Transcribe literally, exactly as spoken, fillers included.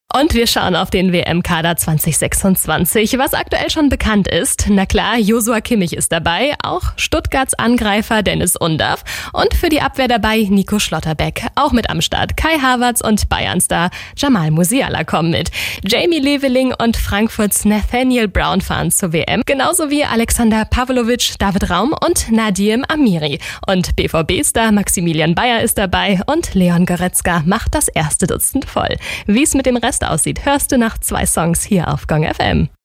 Und wir schauen auf den W M-Kader zwanzig sechsundzwanzig. Was aktuell schon bekannt ist, na klar, Joshua Kimmich ist dabei, auch Stuttgarts Angreifer Dennis Undav und für die Abwehr dabei Nico Schlotterbeck. Auch mit am Start Kai Havertz und Bayern-Star Jamal Musiala kommen mit. Jamie Leveling und Frankfurts Nathaniel Brown fahren zur W M, genauso wie Alexander Pavlovic, David Raum und Nadim Amiri. Und B V B-Star Maximilian Bayer ist dabei und Leon Goretzka macht das erste Dutzend voll. Wie es mit dem Rest aussieht, hörst du nach zwei Songs hier auf Gong F M.